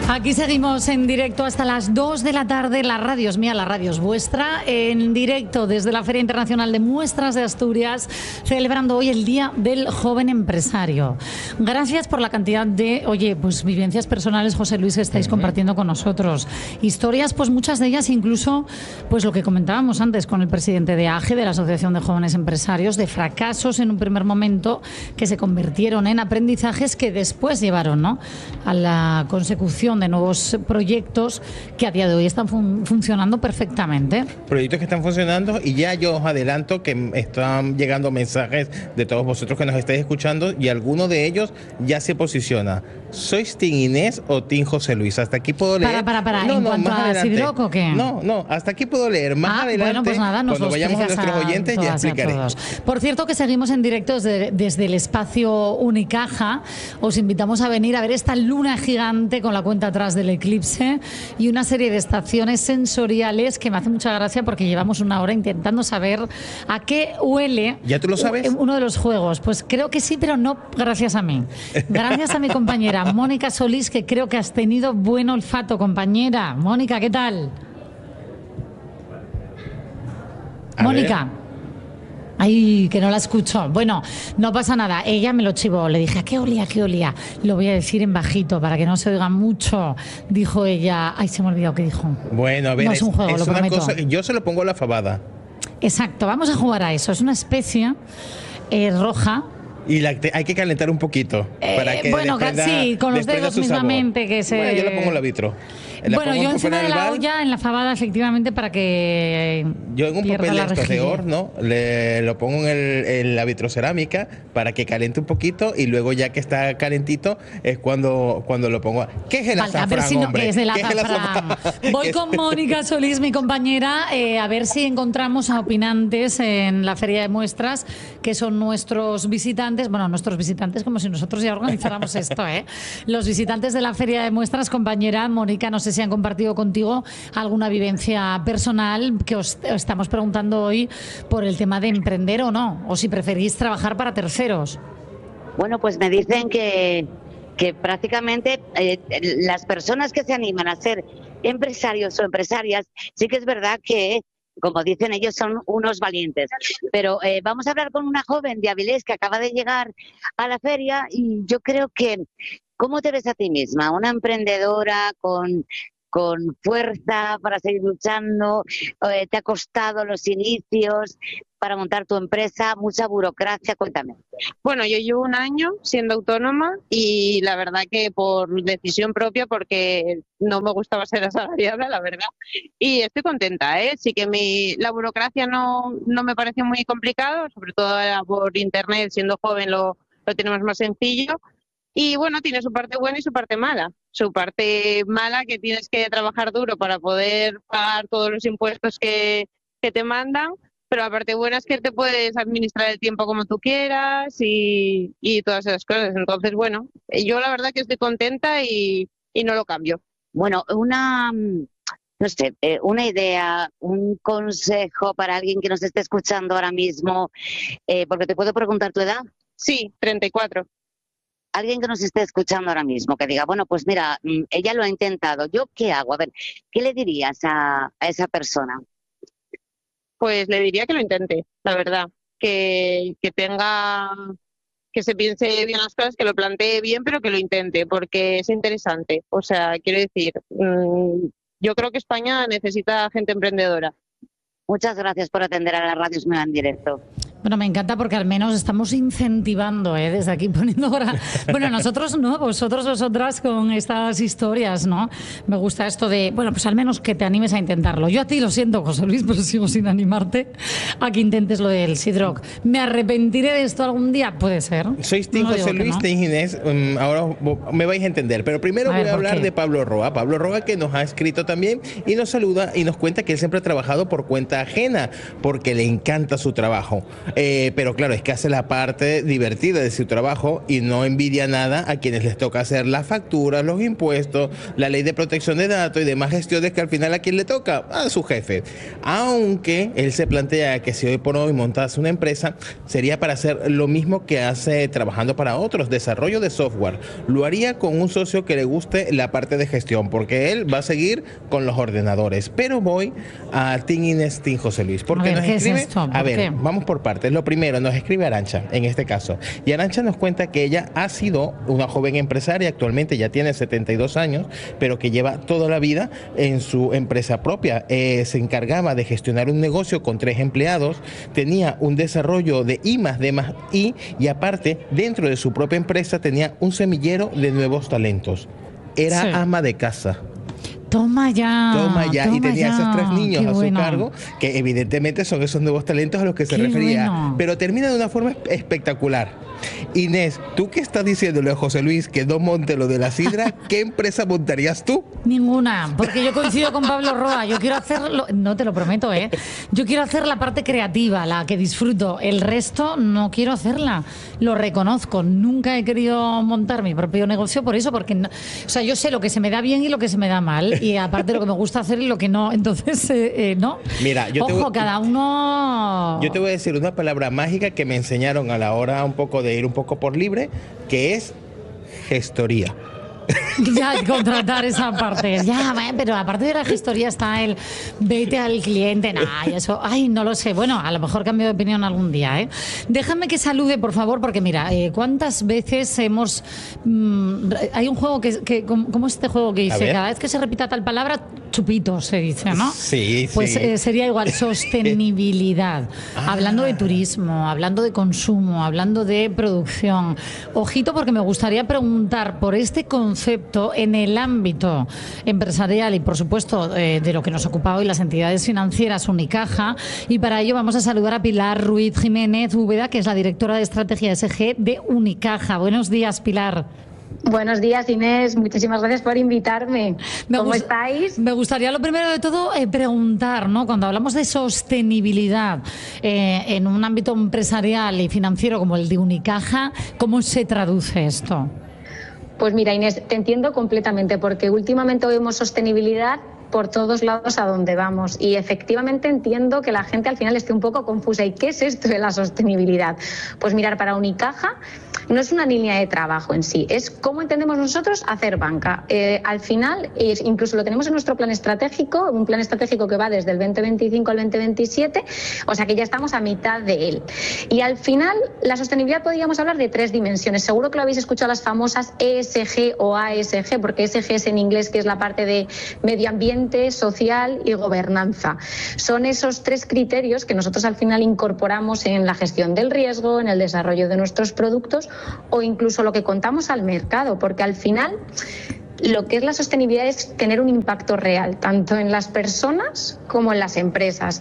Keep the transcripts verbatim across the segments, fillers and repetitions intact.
Aquí seguimos en directo hasta las dos de la tarde. La radio es mía, la radio es vuestra. En directo desde la Feria Internacional de Muestras de Asturias, celebrando hoy el Día del Joven Empresario. Gracias por la cantidad de, oye, pues vivencias personales, José Luis, que estáis uh-huh. compartiendo con nosotros. Historias, pues muchas de ellas incluso, pues lo que comentábamos antes con el presidente de A G E, de la Asociación de Jóvenes Empresarios, de fracasos en un primer momento que se convirtieron en aprendizajes que después llevaron, ¿no?, a la consecución de nuevos proyectos que a día de hoy están fun- funcionando perfectamente. Proyectos que están funcionando, y ya yo os adelanto que están llegando mensajes de todos vosotros que nos estáis escuchando, y alguno de ellos ya se posiciona. ¿Sois Team Inés o Team José Luis? Hasta aquí puedo leer. Para, para, para. No, ¿En no, cuanto más a adelante. Sidroc o qué? No, no, hasta aquí puedo leer. Más ah, adelante, bueno, pues nada, nos cuando vayamos a nuestros a oyentes, ya explicaré. A por cierto, que seguimos en directo desde, desde el espacio Unicaja. Os invitamos a venir a ver esta luna gigante con la cuenta atrás del eclipse y una serie de estaciones sensoriales que me hace mucha gracia porque llevamos una hora intentando saber a qué huele. ¿Ya tú lo sabes? Uno de los juegos. Pues creo que sí, pero no gracias a mí. Gracias a mi compañera Mónica Solís, que creo que has tenido buen olfato, compañera. Mónica, ¿qué tal? A Mónica. Ver. Ay, que no la escucho. Bueno, no pasa nada. Ella me lo chivó. Le dije, ¿a qué olía? ¿A qué olía? Lo voy a decir en bajito para que no se oiga mucho. Dijo ella. Ay, se me ha olvidado qué dijo. Bueno, a ver, no es, un juego, es lo una prometo. cosa. Yo se lo pongo a la fabada. Exacto, vamos a jugar a eso. Es una especie eh, roja. Y la, te, hay que calentar un poquito para eh, que bueno, desprenda, sí, con los dedos mismamente sabor. que se. Bueno, yo lo pongo en la vitro. La bueno, yo encima de la bal, olla, en la fabada, efectivamente, para que yo en un papel de estos de horno le, lo pongo en, el, en la vitrocerámica para que caliente un poquito, y luego ya que está calentito es cuando, cuando lo pongo. ¿Qué es el vale, azafrán, a ver si no, hombre? ¿qué es el ¿Qué azafrán? Es Voy con Mónica Solís, mi compañera, eh, a ver si encontramos a opinantes en la Feria de Muestras, que son nuestros visitantes, bueno, nuestros visitantes, como si nosotros ya organizáramos esto, ¿eh? Los visitantes de la Feria de Muestras, compañera Mónica, no sé si han compartido contigo alguna vivencia personal, que os estamos preguntando hoy por el tema de emprender o no, o si preferís trabajar para terceros. Bueno, pues me dicen que, que prácticamente eh, las personas que se animan a ser empresarios o empresarias, sí que es verdad que, como dicen ellos, son unos valientes. Pero eh, vamos a hablar con una joven de Avilés que acaba de llegar a la feria, y yo creo que, ¿cómo te ves a ti misma? Una emprendedora con... con fuerza para seguir luchando, eh, te ha costado los inicios para montar tu empresa, mucha burocracia, cuéntame. Bueno, yo llevo un año siendo autónoma, y la verdad que por decisión propia, porque no me gustaba ser asalariada, la verdad, y estoy contenta, ¿eh? Sí que mi, la burocracia no, no me parece muy complicado, sobre todo por internet, siendo joven lo, lo tenemos más sencillo. Y bueno, tiene su parte buena y su parte mala. Su parte mala, que tienes que trabajar duro para poder pagar todos los impuestos que, que te mandan, pero la parte buena es que te puedes administrar el tiempo como tú quieras y, y todas esas cosas. Entonces, bueno, yo la verdad que estoy contenta y, y no lo cambio. Bueno, una, no sé, eh, una idea, un consejo para alguien que nos esté escuchando ahora mismo, eh, porque te puedo preguntar tu edad. Sí, treinta y cuatro. Alguien que nos esté escuchando ahora mismo, que diga, bueno, pues mira, ella lo ha intentado, ¿yo qué hago? A ver, ¿qué le dirías a, a esa persona? Pues le diría que lo intente, la verdad, que, que tenga, que se piense bien las cosas, que lo plantee bien, pero que lo intente, porque es interesante. O sea, quiero decir, mmm, yo creo que España necesita gente emprendedora. Muchas gracias por atender a la radio Esmea en directo. Bueno, me encanta porque al menos estamos incentivando, ¿eh? Desde aquí poniendo ahora... Bueno, nosotros no, vosotros, vosotras con estas historias, ¿no? Me gusta esto de, bueno, pues al menos que te animes a intentarlo. Yo a ti lo siento, José Luis, pero sigo sin animarte a que intentes lo del Sidroc. ¿Me arrepentiré de esto algún día? Puede ser. Sois Team no José Luis, no. Team Inés, um, ahora me vais a entender. Pero primero a ver, voy a hablar de Pablo Roa. Pablo Roa, que nos ha escrito también y nos saluda y nos cuenta que él siempre ha trabajado por cuenta ajena porque le encanta su trabajo. Eh, pero claro, es que hace la parte divertida de su trabajo y no envidia nada a quienes les toca hacer las facturas, los impuestos, la ley de protección de datos y demás gestiones que al final a quién le toca, a su jefe. Aunque él se plantea que si hoy por hoy montase una empresa, sería para hacer lo mismo que hace trabajando para otros, desarrollo de software. Lo haría con un socio que le guste la parte de gestión, porque él va a seguir con los ordenadores. Pero voy a Team Inés, Team José Luis. ¿Por qué nos escribe? Es esto? ¿Por a ver, qué? vamos por partes. Lo primero, nos escribe Arancha, en este caso. Y Arancha nos cuenta que ella ha sido una joven empresaria, actualmente ya tiene setenta y dos años, pero que lleva toda la vida en su empresa propia. Eh, se encargaba de gestionar un negocio con tres empleados, tenía un desarrollo de I más D más I y aparte, dentro de su propia empresa tenía un semillero de nuevos talentos. Era Sí. ama de casa. Toma ya. Toma ya, toma y tenía ya. esos tres niños Qué a su bueno. cargo, que evidentemente son esos nuevos talentos a los que se Qué refería. bueno. Pero termina de una forma espectacular. Inés, tú que estás diciéndole a José Luis que no monte lo de la sidra, ¿qué empresa montarías tú? Ninguna, porque yo coincido con Pablo Roa. Yo quiero hacerlo, no te lo prometo, ¿eh? Yo quiero hacer la parte creativa, la que disfruto. El resto no quiero hacerla. Lo reconozco. Nunca he querido montar mi propio negocio por eso, porque, no, o sea, yo sé lo que se me da bien y lo que se me da mal, y aparte lo que me gusta hacer y lo que no. Entonces, eh, eh, no. Mira, yo te Ojo, voy- cada uno. Yo te voy a decir una palabra mágica que me enseñaron a la hora un poco de ir un poco por libre, que es gestoría. Ya, contratar esa parte. Ya, eh, pero aparte de la gestoría está el vete al cliente. Nah, y eso, ay, no lo sé. Bueno, a lo mejor cambio de opinión algún día, ¿eh? Déjame que salude, por favor, porque mira, eh, ¿cuántas veces hemos... mmm, hay un juego que... que ¿cómo, cómo es este juego que A dice? ver. Cada vez que se repita tal palabra, chupito, se dice, ¿no? Sí, Pues sí. eh, sería igual, sostenibilidad. Ah. Hablando de turismo, hablando de consumo, hablando de producción. Ojito, porque me gustaría preguntar por este concepto en el ámbito empresarial y, por supuesto, eh, de lo que nos ocupa hoy las entidades financieras Unicaja. Y para ello vamos a saludar a Pilar Ruiz Jiménez Úbeda, que es la directora de Estrategia S G de Unicaja. Buenos días, Pilar. Buenos días, Inés. Muchísimas gracias por invitarme. Me ¿Cómo gust- estáis? Me gustaría lo primero de todo eh, preguntar, ¿no? Cuando hablamos de sostenibilidad eh, en un ámbito empresarial y financiero como el de Unicaja, ¿cómo se traduce esto? Pues mira, Inés, te entiendo completamente porque últimamente oímos sostenibilidad por todos lados a donde vamos y efectivamente entiendo que la gente al final esté un poco confusa. ¿Y qué es esto de la sostenibilidad? Pues mirar, para Unicaja no es una línea de trabajo en sí, es cómo entendemos nosotros hacer banca. Eh, al final, es, incluso lo tenemos en nuestro plan estratégico, un plan estratégico que va desde el veinte veinticinco al veinte veintisiete, o sea que ya estamos a mitad de él. Y al final, la sostenibilidad podríamos hablar de tres dimensiones. Seguro que lo habéis escuchado, las famosas E S G o A S G, porque E S G es en inglés, que es la parte de medio ambiente, social y gobernanza. Son esos tres criterios que nosotros al final incorporamos en la gestión del riesgo, en el desarrollo de nuestros productos o incluso lo que contamos al mercado, porque al final lo que es la sostenibilidad es tener un impacto real, tanto en las personas como en las empresas.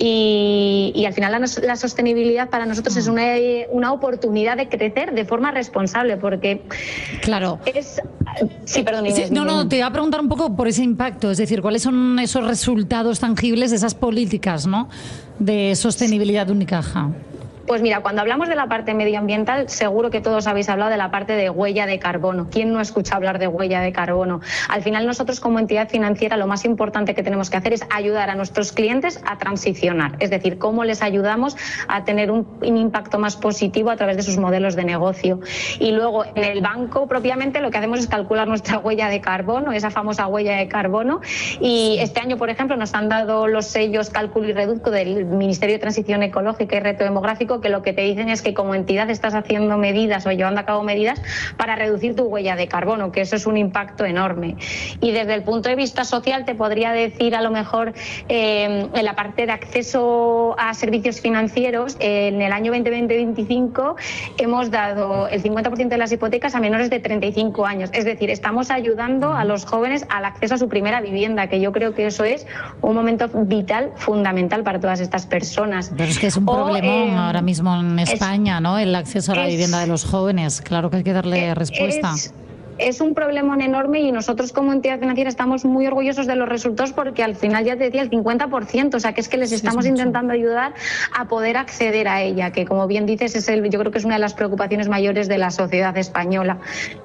Y, y al final la, la sostenibilidad para nosotros es una, una oportunidad de crecer de forma responsable, porque Claro. es... Sí, perdón, Inés. Sí, no, no, te iba a preguntar un poco por ese impacto, es decir, ¿cuáles son esos resultados tangibles de esas políticas, ¿no?, de sostenibilidad de Unicaja? Pues mira, cuando hablamos de la parte medioambiental, seguro que todos habéis hablado de la parte de huella de carbono. ¿Quién no escucha hablar de huella de carbono? Al final, nosotros como entidad financiera lo más importante que tenemos que hacer es ayudar a nuestros clientes a transicionar. Es decir, cómo les ayudamos a tener un, un impacto más positivo a través de sus modelos de negocio. Y luego, en el banco propiamente, lo que hacemos es calcular nuestra huella de carbono, esa famosa huella de carbono. Y este año, por ejemplo, nos han dado los sellos Cálculo y Reduzco del Ministerio de Transición Ecológica y Reto Demográfico, que lo que te dicen es que como entidad estás haciendo medidas o llevando a cabo medidas para reducir tu huella de carbono, que eso es un impacto enorme. Y desde el punto de vista social te podría decir, a lo mejor, eh, en la parte de acceso a servicios financieros, eh, en el año veinte veinte veinticinco hemos dado el cincuenta por ciento de las hipotecas a menores de treinta y cinco años. Es decir, estamos ayudando a los jóvenes al acceso a su primera vivienda, que yo creo que eso es un momento vital, fundamental para todas estas personas. Pero es que es un O, problemón eh, ahora mismo en España, es, ¿no?, el acceso a la es, vivienda de los jóvenes. Claro que hay que darle es, respuesta. Es, es un problemón enorme y nosotros como entidad financiera estamos muy orgullosos de los resultados porque al final ya te decía el cincuenta por ciento, o sea que es que les estamos intentando ayudar a poder acceder a ella, que como bien dices es el, yo creo que es una de las preocupaciones mayores de la sociedad española.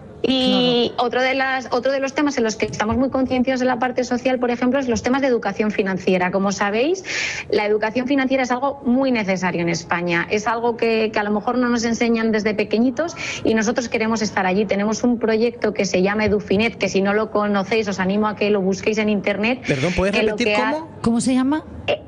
Y claro. otro de las otro de los temas en los que estamos muy concienciados en la parte social, por ejemplo, es los temas de educación financiera. Como sabéis, la educación financiera es algo muy necesario en España. Es algo que, que a lo mejor no nos enseñan desde pequeñitos y nosotros queremos estar allí. Tenemos un proyecto que se llama EduFinet, que si no lo conocéis os animo a que lo busquéis en internet. Perdón, ¿puedes repetir cómo? Ha... ¿Cómo se llama?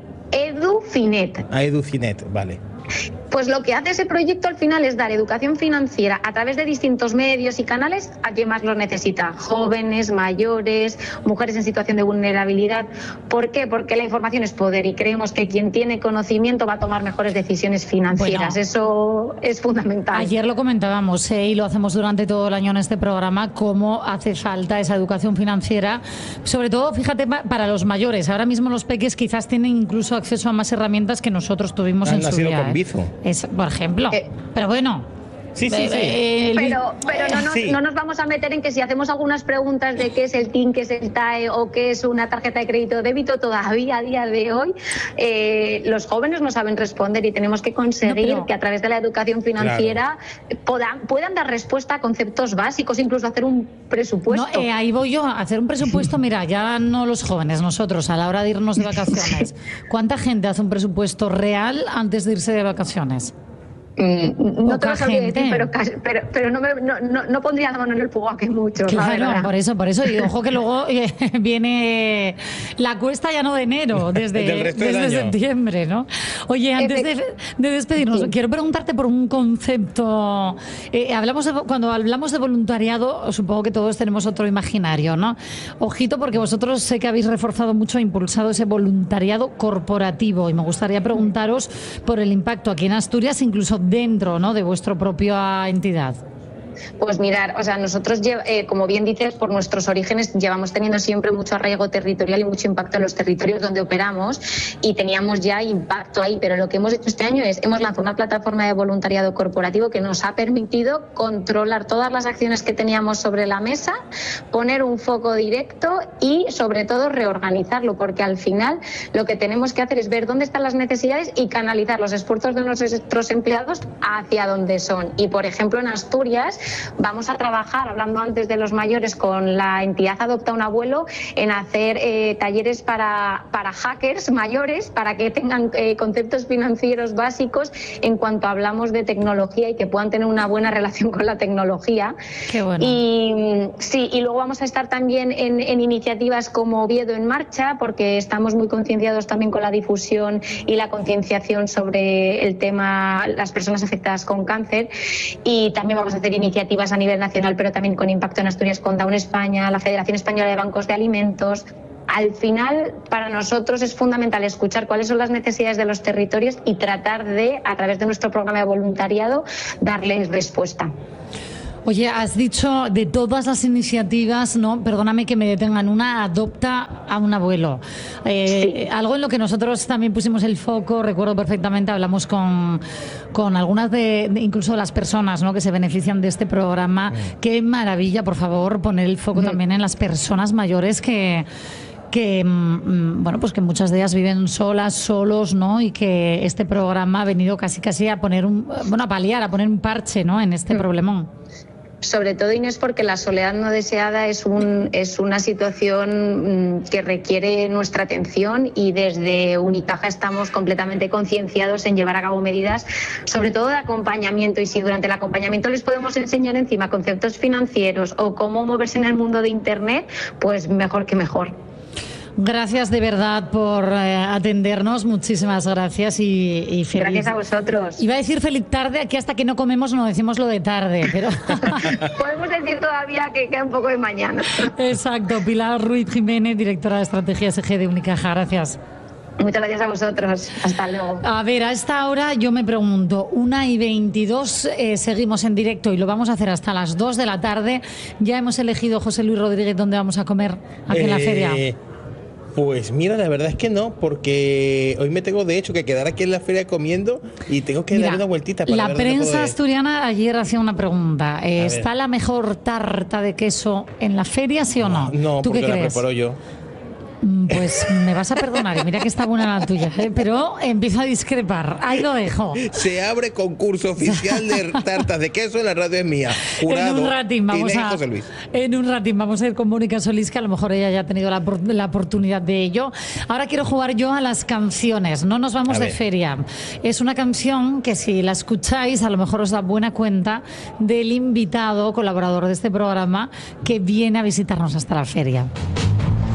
EduFinet. Ah, EduFinet, vale. Pues lo que hace ese proyecto al final es dar educación financiera a través de distintos medios y canales a quien más lo necesita, jóvenes, mayores, mujeres en situación de vulnerabilidad. ¿Por qué? Porque la información es poder y creemos que quien tiene conocimiento va a tomar mejores decisiones financieras. Bueno, eso es fundamental. Ayer lo comentábamos ¿eh? y lo hacemos durante todo el año en este programa, cómo hace falta esa educación financiera, sobre todo, fíjate, para los mayores. Ahora mismo los peques quizás tienen incluso acceso a más herramientas que nosotros tuvimos Han en su día. Con Bizo. Es, por ejemplo. Eh, pero bueno. Sí, sí, sí. Eh, pero pero no, nos, sí. no nos vamos a meter en que si hacemos algunas preguntas de qué es el T I N, qué es el T A E o qué es una tarjeta de crédito o débito, todavía a día de hoy eh, los jóvenes no saben responder y tenemos que conseguir no, pero... que a través de la educación financiera claro. puedan, puedan dar respuesta a conceptos básicos, incluso hacer un presupuesto. No, eh, ahí voy yo, a hacer un presupuesto, mira, ya no los jóvenes, nosotros a la hora de irnos de vacaciones. ¿Cuánta gente hace un presupuesto real antes de irse de vacaciones? Mm, no te lo sabría decir, pero, pero, pero no, me, no, no, no pondría la mano en el fuego a que mucho. Claro, por eso, por eso. Y ojo que luego eh, viene la cuesta ya no de enero, desde, desde septiembre, ¿no? Oye, antes de, de despedirnos, sí. quiero preguntarte por un concepto. Eh, hablamos de, cuando hablamos de voluntariado, supongo que todos tenemos otro imaginario, ¿no? Ojito, porque vosotros sé que habéis reforzado mucho e impulsado ese voluntariado corporativo y me gustaría preguntaros por el impacto aquí en Asturias, incluso dentro, ¿no?, de vuestra propia entidad. Pues mirar, o sea, nosotros, eh, como bien dices, por nuestros orígenes llevamos teniendo siempre mucho arraigo territorial y mucho impacto en los territorios donde operamos y teníamos ya impacto ahí, pero lo que hemos hecho este año es, hemos lanzado una plataforma de voluntariado corporativo que nos ha permitido controlar todas las acciones que teníamos sobre la mesa, poner un foco directo y, sobre todo, reorganizarlo, porque al final lo que tenemos que hacer es ver dónde están las necesidades y canalizar los esfuerzos de nuestros empleados hacia dónde son. Y, por ejemplo, en Asturias vamos a trabajar, hablando antes de los mayores, con la entidad Adopta un Abuelo en hacer eh, talleres para, para hackers mayores, para que tengan eh, conceptos financieros básicos en cuanto hablamos de tecnología y que puedan tener una buena relación con la tecnología. Qué bueno. Y sí, y luego vamos a estar también en, en iniciativas como Oviedo en Marcha, porque estamos muy concienciados también con la difusión y la concienciación sobre el tema, las personas afectadas con cáncer, y también vamos a hacer iniciativas a nivel nacional, pero también con impacto en Asturias con Down España, la Federación Española de Bancos de Alimentos. Al final, para nosotros es fundamental escuchar cuáles son las necesidades de los territorios y tratar de, a través de nuestro programa de voluntariado, darles respuesta. Oye, has dicho de todas las iniciativas, no, perdóname que me detengan, una Adopta a un Abuelo. Eh, sí. Algo en lo que nosotros también pusimos el foco, recuerdo perfectamente, hablamos con, con algunas de, de incluso las personas, ¿no?, que se benefician de este programa. Mm. Qué maravilla, por favor, poner el foco mm. también en las personas mayores que... que bueno, pues que muchas de ellas viven solas, solos, ¿no? Y que este programa ha venido casi casi a poner un, bueno, a paliar, a poner un parche, ¿no?, en este mm. problemón. Sobre todo, Inés, porque la soledad no deseada es un es una situación que requiere nuestra atención y desde Unicaja estamos completamente concienciados en llevar a cabo medidas, sobre todo de acompañamiento, y si durante el acompañamiento les podemos enseñar encima conceptos financieros o cómo moverse en el mundo de Internet, pues mejor que mejor. Gracias de verdad por eh, atendernos, muchísimas gracias y, y feliz. Gracias a vosotros. Iba a decir feliz tarde, aquí hasta que no comemos no decimos lo de tarde, pero... Podemos decir todavía que queda un poco de mañana. Exacto. Pilar Ruiz Jiménez, directora de Estrategia S G de Unicaja, gracias. Muchas gracias a vosotros. Hasta luego. A ver, a esta hora yo me pregunto, una y veintidós, eh, seguimos en directo y lo vamos a hacer hasta las dos de la tarde. Ya hemos elegido, José Luis Rodríguez, dónde vamos a comer aquí eh... en la feria. Pues mira, la verdad es que no, porque hoy me tengo de hecho que quedar aquí en la feria comiendo y tengo que Mira, dar una vueltita para la ver dónde prensa puedo ir. asturiana ayer hacía una pregunta. Eh, A ¿Está ver. la mejor tarta de queso en la feria, sí o no? No, ¿Tú porque qué la crees? preparo yo. Mm, Pues me vas a perdonar, y mira que está buena la tuya, ¿eh? Pero empiezo a discrepar. Ahí lo dejo. Se abre concurso oficial de tartas de queso en la radio es mía. Jurado, en un ratín vamos Inés y a José Luis. en un ratín vamos a ir con Mónica Solís, que a lo mejor ella ya ha tenido la, por- la oportunidad de ello. Ahora quiero jugar yo a las canciones. No nos vamos A de ver. feria. Es una canción que si la escucháis a lo mejor os da buena cuenta del invitado colaborador de este programa que viene a visitarnos hasta la feria.